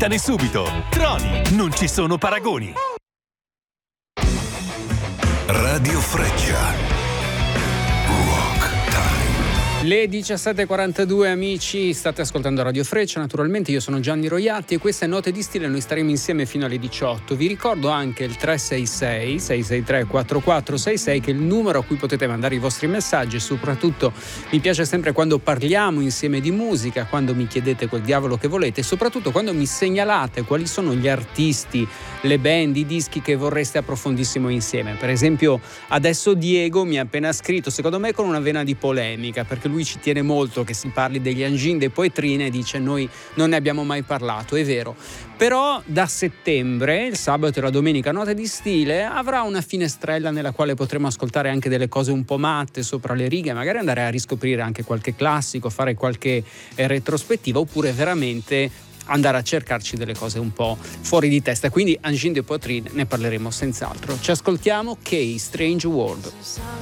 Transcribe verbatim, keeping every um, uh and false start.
Acquistane subito. Troni, non ci sono paragoni. Radio Freccia. Le diciassette e quarantadue, amici, state ascoltando Radio Freccia, naturalmente io sono Gianni Roiatti e questa è Note di Stile, noi staremo insieme fino alle diciotto. Vi ricordo anche il tre sei sei sei sei tre quattro quattro sei sei, che è il numero a cui potete mandare i vostri messaggi, e soprattutto mi piace sempre quando parliamo insieme di musica, quando mi chiedete quel diavolo che volete, e soprattutto quando mi segnalate quali sono gli artisti, le band, i dischi che vorreste approfondissimo insieme. Per esempio adesso Diego mi ha appena scritto, secondo me con una vena di polemica, perché lui ci tiene molto che si parli degli Angin, dei Poetrine, e dice noi non ne abbiamo mai parlato. È vero, però da settembre, il sabato e la domenica Note di Stile avrà una finestrella nella quale potremo ascoltare anche delle cose un po' matte, sopra le righe, magari andare a riscoprire anche qualche classico, fare qualche eh, retrospettiva, oppure veramente andare a cercarci delle cose un po' fuori di testa. Quindi Angin de Poitrine ne parleremo senz'altro. Ci ascoltiamo K, Strange World.